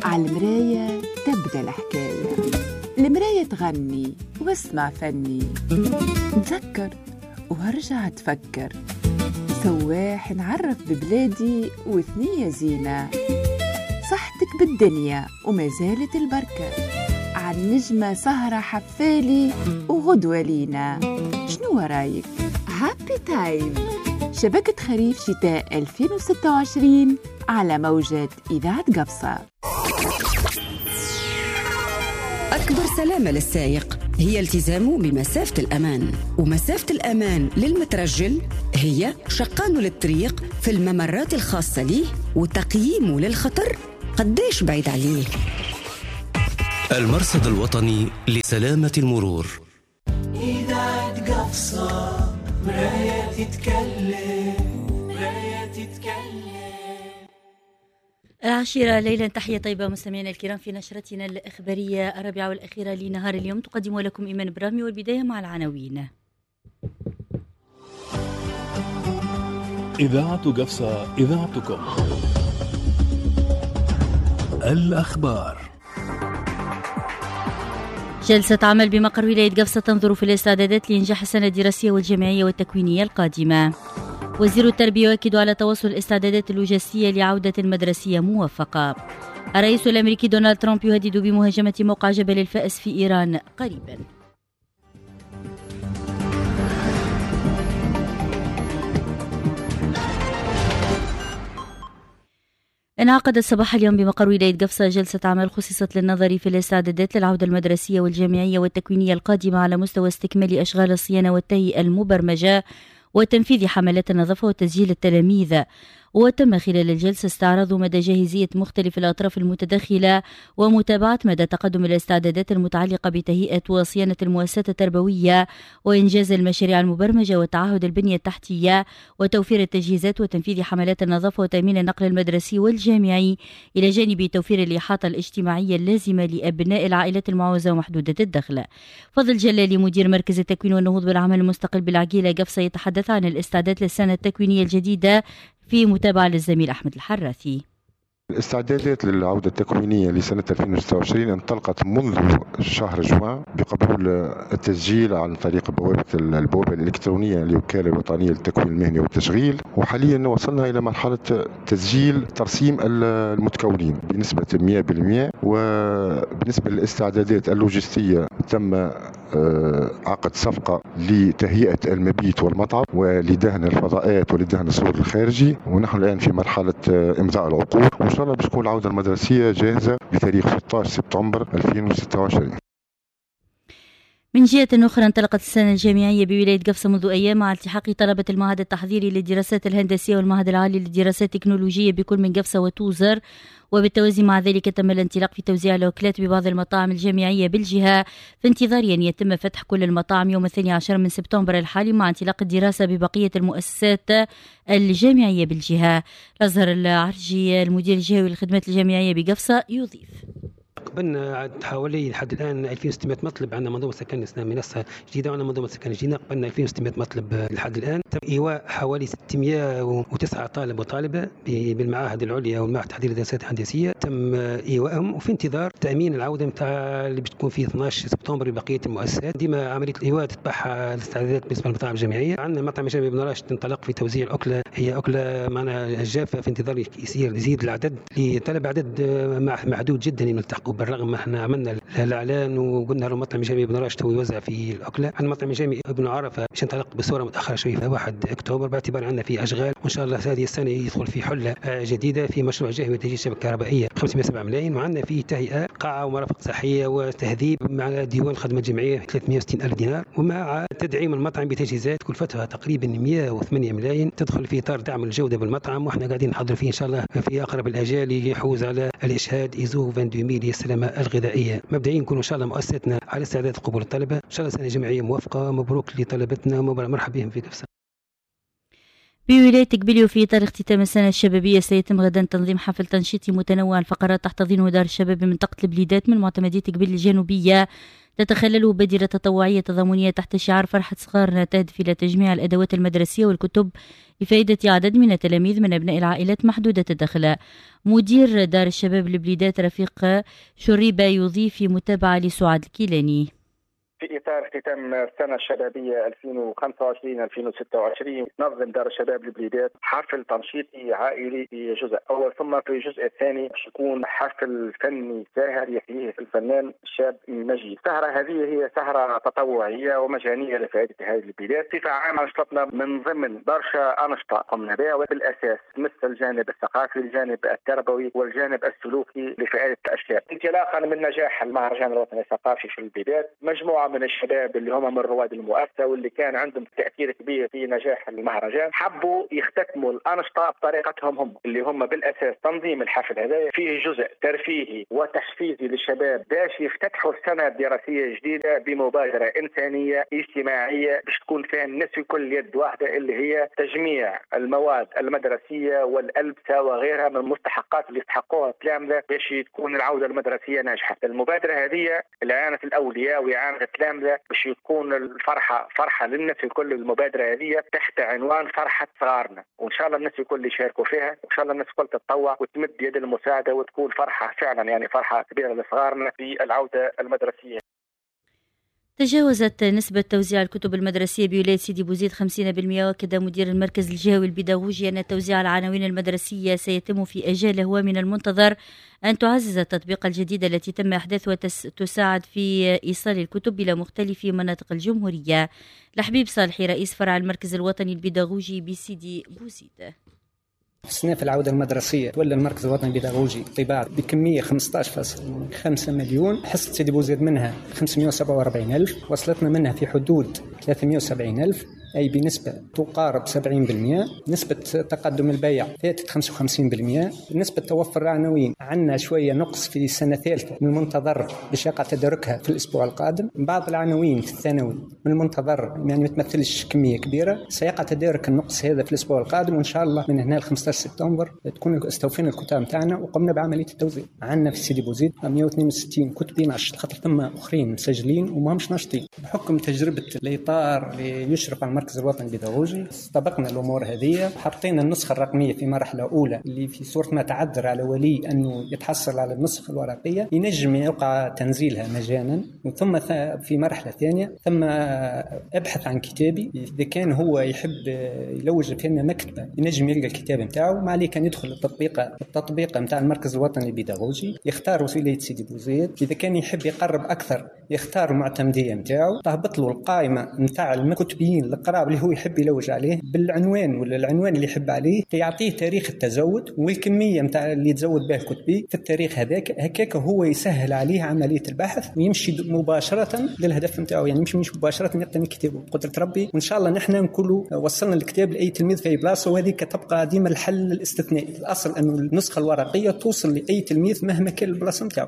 عالمراية تبدأ الحكاية، المراية تغني واسمع فني، نتذكر وهرجع تفكر، سواح نعرف ببلادي وثنية زينة، صحتك بالدنيا وما زالت البركة، عن نجمة سهرة حفالي وغدوة لينا. شنو رايك؟ هابي تايم، شبكة خريف شتاء 2026 على موجة إذاعة قبصة. أكبر سلامة للسائق هي التزامه بمسافة الأمان، ومسافة الأمان للمترجل هي شقانه للطريق في الممرات الخاصة ليه وتقييمه للخطر قديش بعيد عليه. المرصد الوطني لسلامة المرور. إذاعة قبصة، مراية تتكلم، مراية تتكلم. 10 ليلا، تحية طيبة مستمعينا الكرام في نشرتنا الإخبارية الرابعة والأخيرة لنهار اليوم، تقدم لكم إيمان برامي، والبداية مع العناوين. إذاعة قبصة، إذاعتكم. الأخبار. جلسة عمل بمقر ولاية قبصة تنظر في الاستعدادات لإنجاح السنة الدراسية والجامعية والتكوينية القادمة. وزير التربية يؤكد على تواصل الاستعدادات اللوجستية لعودة المدرسية موفقة. الرئيس الأمريكي دونالد ترامب يهدد بمهاجمة موقع جبل الفأس في إيران قريبا. انعقدت صباح اليوم بمقر ولاية قبصة جلسة عمل خصصت للنظر في الاستعدادات للعودة المدرسية والجامعية والتكوينية القادمة على مستوى استكمال أشغال الصيانة والتهيئة المبرمجة وتنفيذ حملات النظافة وتسجيل التلاميذ. وتم خلال الجلسة استعراض مدى جاهزية مختلف الأطراف المتدخلة ومتابعة مدى تقدم الاستعدادات المتعلقة بتهيئة وصيانة المؤسسات التربوية وإنجاز المشاريع المبرمجة وتعهد البنية التحتية وتوفير التجهيزات وتنفيذ حملات النظافة وتأمين النقل المدرسي والجامعي، إلى جانب توفير الإحاطة الاجتماعية اللازمة لأبناء العائلات المعوزة ومحدودة الدخل. فضل جلالي مدير مركز التكوين والنهوض بالعمل المستقل بالعقيلة قبصة يتحدث عن الاستعداد للسنة التكوينية الجديدة في متابعة للزميل أحمد الحراثي. الاستعدادات للعودة التكوينية لسنة 2026 انطلقت منذ شهر جوان بقبول التسجيل عن طريق البوابة الإلكترونية للوكالة الوطنية للتكوين المهني والتشغيل، وحاليا وصلنا إلى مرحلة تسجيل ترسيم المتكونين بنسبة 100%. وبالنسبة للاستعدادات اللوجستية تم عقد صفقة لتهيئة المبيت والمطعم ولدهن الفضاءات ولدهن السور الخارجي، ونحن الآن في مرحلة إمضاء العقود، وإن شاء الله باش تكون العودة المدرسية جاهزة بتاريخ 16 سبتمبر 2026. من جهة أخرى انطلقت السنة الجامعية بولاية قبصة منذ أيام مع التحاق طلبة المعهد التحضيري للدراسات الهندسية والمعهد العالي للدراسات التكنولوجية بكل من قبصة وتوزر. وبالتوازي مع ذلك تم الانطلاق في توزيع الوكلات ببعض المطاعم الجامعية بالجهة، في انتظار أن يتم فتح كل المطاعم يوم 12 من سبتمبر الحالي مع انطلاق الدراسة ببقية المؤسسات الجامعية بالجهة. الأزهر العرجي المدير الجهوي للخدمات الجامعية بقبصة يضيف: قبلنا حوالي لحد الان 2600 مطلب، عندنا منظومه سكن منصه جديده وعندنا منظومه سكن جديده. قبلنا 2600 مطلب لحد الان، تم ايواء حوالي 609 طالب وطالبه بالمعاهد العليا والمعهد التحضيري للدراسات الهندسيه، تم ايوائهم وفي انتظار تامين العوده نتاع اللي بتكون في 12 سبتمبر ببقيه المؤسسات. ديما عمليه الايواء تتبعها الاستعدادات بالنسبه للمطاعم الجامعيه. عندنا المطعم الجامعي بن راشد تنطلق في توزيع الاكله، هي اكله معنا جافه، في انتظار يزيد العدد لطلب عدد محدود جدا يلتحقوا. بالرغم احنا عملنا الاعلان وقلنا له المطعم الجامعي ابن راشد هو يوزع في الاكله، عندنا المطعم الجامعي ابن عرفه باش ينطلق بصوره متاخره شويه في 1 اكتوبر باعتبار عندنا في اشغال، وان شاء الله هذه السنه يدخل في حله جديده في مشروع جهوي وتجهيز شبكه كهربائيه 507 ملايين، وعندنا في تهيئه قاعه ومرافق صحيه وتهذيب مع ديوان الخدمه الجامعيه 360 الف دينار، ومع تدعيم المطعم بتجهيزات كلفتها تقريبا 108 ملايين تدخل في اطار دعم الجوده بالمطعم، واحنا قاعدين نحضر فيه ان شاء الله في اقرب الاجال يحوز على الاشهاد ايزو 22000 للسلامه الغذائيه. مبدئيا نكون ان شاء الله مؤسستنا على استعداد قبول الطلبه، ان شاء الله سنه جامعيه موفقه، مبروك لطلبتنا، مرحبا بهم في قبصة. بولاية قبلي وفي إطار اختتام السنة الشبابية سيتم غدا تنظيم حفل تنشيطي متنوع الفقرات تحت تنظيمه دار الشباب بمنطقة البليدات من معتمدية قبلي الجنوبية، تتخلله بديرة تطوعية تضامنية تحت شعار فرحة صغارنا تهدف إلى تجميع الأدوات المدرسية والكتب لفائدة عدد من التلاميذ من أبناء العائلات محدودة الدخل. مدير دار الشباب البليدات رفيق شريبة يضيف في متابعة لسعاد الكيلاني. في إطار اختتام السنة الشبابية 2025-2026 نظم دار الشباب البليدات حفل تنشيطي عائلي في جزء أول، ثم في الجزء الثاني باش يكون حفل فني ساهر يحييه الفنان الشاب مجيد. السهرة هذه هي سهرة تطوعية ومجانية لفائدة هذه البلاد. بصفة عامة نشطتنا من ضمن برشا أنشطة قمنا بها، وبالأساس تمس الجانب الثقافي، الجانب التربوي والجانب السلوكي لفائدة الشباب. انطلاقا من نجاح المهرجان الوطني الثقافي في البلاد، مجموعة من الشباب اللي هم من رواد المؤسسة واللي كان عندهم تأثير كبير في نجاح المهرجان حبوا يختتموا الأنشطة بطريقتهم هم، اللي هم بالأساس تنظيم الحفل هذا فيه جزء ترفيهي وتحفيزي للشباب باش يفتتحوا السنة الدراسية الجديدة بمبادرة إنسانية اجتماعية باش تكون فيها الناس كل يد واحدة، اللي هي تجميع المواد المدرسية والألبسة وغيرها من المستحقات اللي يستحقوها التلامذة باش تكون العودة المدرسية ناجحة. المبادرة هذه إعانة الأولياء وإعانة التلامذة باش يكون الفرحة فرحة للناس الكل. المبادرة هذه تحت عنوان فرحة صغارنا، وإن شاء الله الناس الكل يشاركوا فيها، وإن شاء الله الناس الكل تتطوع وتمد يد المساعدة وتكون فرحة فعلا، يعني فرحة كبيرة لصغارنا في العودة المدرسية. تجاوزت نسبة توزيع الكتب المدرسية بولاية سيدي بوزيد 50%، وأكد مدير المركز الجهوي البيداغوجي أن توزيع العناوين المدرسية سيتم في أجاله، ومن المنتظر أن تعزز التطبيقة الجديدة التي تم إحداثها وتساعد في إيصال الكتب إلى مختلف مناطق الجمهورية. لحبيب صالحي رئيس فرع المركز الوطني البيداغوجي بسيدي بوزيد. في العودة المدرسية تولى المركز الوطني البيداغوجي طباعة بكمية 15.5 مليون، حصة سيدي بوزيد منها 547,000، وصلتنا منها في حدود 370,000، أي بنسبة تقارب 70%. نسبة تقدم البيع فاتت 55%. نسبة توفر العناوين عندنا شوية نقص في سنة ثالثة، من المنتظر باش يقع تداركها في الأسبوع القادم. بعض العناوين في الثانوي من المنتظر يعني ما تمثلش كمية كبيرة، سيقع تدارك النقص هذا في الأسبوع القادم، وإن شاء الله من هنا ل 15 سبتمبر تكون استوفينا الكتاب متاعنا وقمنا بعملية التوزيع. عندنا في سيدي بوزيد 162 كتب ناشط، خاطر ثم آخرين مسجلين وما مش ناشطين. بحكم تجربة الإطار اللي يشرف على المركز الوطني البيداغوجي استبقنا الأمور هذه، حطينا النسخة الرقمية في مرحلة أولى اللي في صورة ما تعذر على ولي أنه يتحصل على النسخة الورقية ينجم يوقع تنزيلها مجانا، ثم في مرحلة ثانية ثم ابحث عن كتابي. إذا كان هو يحب يلوج في لنا مكتبة ينجم يلقى الكتاب متاعه، ما عليه كان يدخل التطبيق متاع المركز الوطني البيداغوجي، يختار ولاية سيدي بوزيد. إذا كان يحب يقرب أكثر يختار المعتمدية متاعه، تهبط له القائمة متاع المكتبين القراب اللي هو يحب يلوج عليه بالعنوان ولا العنوان اللي يحب عليه، يعطيه تاريخ التزود والكمية متاع اللي يتزود به كتبي في التاريخ هذاك. هكاك هو يسهل عليه عملية البحث ويمشي مباشرة للهدف متاعه، يعني مش مباشرة يقتني كتابه بقدرة ربي. وإن شاء الله نحن نكونوا وصلنا الكتاب لأي تلميذ في أي بلاصة، وهذه تبقى ديما الحل الاستثنائي. الأصل أنه النسخة الورقية توصل لأي تلميذ مهما كان البلاصة متاعه.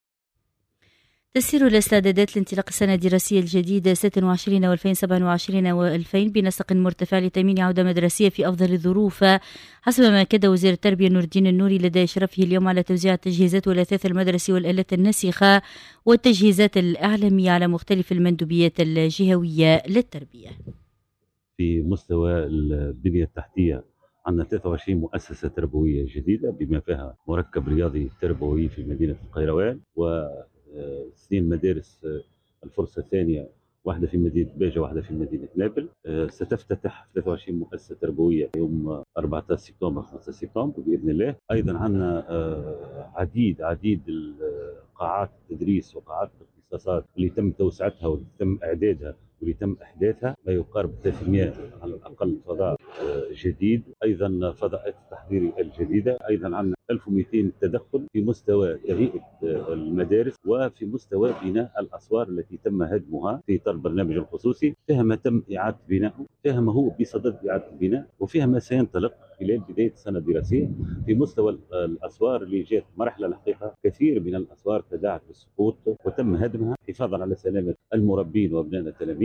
تسير الاستعدادات لانطلاق السنة الدراسية الجديدة 26 و2027 و2000 بنسق مرتفع لتأمين عودة مدرسية في أفضل الظروف، حسب ما أكد وزير التربية نور الدين النوري لدى إشرافه اليوم على توزيع التجهيزات والأثاث المدرسي والآلات الناسخة والتجهيزات الإعلامية على مختلف المندوبيات الجهوية للتربية. في مستوى البنية التحتية عندنا 23 مؤسسة تربوية جديدة بما فيها مركب رياضي تربوي في مدينة القيروان، و 2 مدارس الفرصة الثانية، واحدة في مدينة باجة واحدة في مدينة نابل. ستفتتح 23 مؤسسة تربوية يوم 14 سبتمبر 5 سبتمبر بإذن الله. أيضا عندنا عديد قاعات التدريس وقاعات الاختصاصات اللي تم توسعتها واللي تم إعدادها واللي تم إحداثها، ما يقارب 300 على الأقل فضاء جديد. أيضا فضاءات التحضير الجديدة. أيضا عندنا 1200 تدخل في مستوى تهيئة المدارس وفي مستوى بناء الأسوار التي تم هدمها في إطار البرنامج الخصوصي، فيها ما تم إعادة بناؤه، فيها ما هو بصدد إعادة البناء، وفيها ما سينطلق خلال بداية السنة الدراسية. في مستوى الأسوار اللي جاءت مرحلة الحقيقة كثير من الأسوار تداعت بالسقوط وتم هدمها حفاظا على سلامة المربين وأبناء التلاميذ،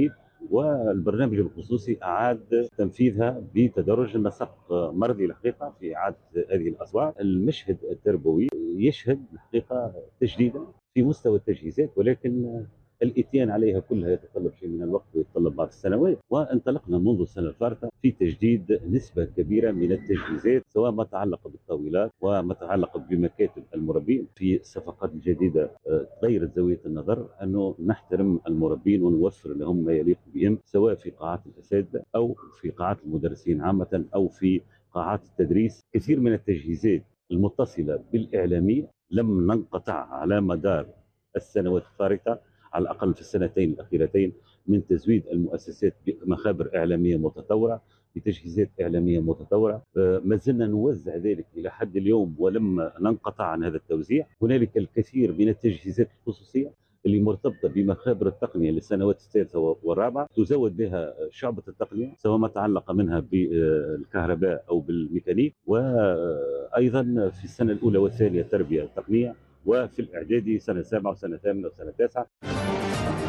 والبرنامج الخصوصي أعاد تنفيذها بتدرج النسق مرضي الحقيقة في إعادة هذه الأسواق. المشهد التربوي يشهد الحقيقة تجديدا في مستوى التجهيزات، ولكن الاتيان عليها كلها يتطلب شيء من الوقت ويتطلب بعض السنوات، وانطلقنا منذ السنه الفارطه في تجديد نسبه كبيره من التجهيزات، سواء ما تعلق بالطاولات وما تعلق بمكاتب المربين. في الصفقات الجديده تغيرت زاويه النظر انه نحترم المربين ونوفر لهم ما يليق بهم، سواء في قاعات الاساتذه او في قاعات المدرسين عامه او في قاعات التدريس. كثير من التجهيزات المتصله بالاعلاميه لم ننقطع على مدار السنوات الفارطه، على الأقل في السنتين الأخيرتين، من تزويد المؤسسات بمخابر إعلامية متطورة، بتجهيزات إعلامية متطورة. ما زلنا نوزع ذلك إلى حد اليوم ولم ننقطع عن هذا التوزيع. هنالك الكثير من التجهيزات الخصوصية اللي مرتبطة بمخابر التقنية للسنوات الثالثة والرابعة، تزود بها شعبة التقنية سواء ما تعلق منها بالكهرباء أو بالميكانيك، وأيضا في السنة الأولى والثانية التربية التقنية، وفي الإعدادي سنة 7 وسنة 8 وسنة 9.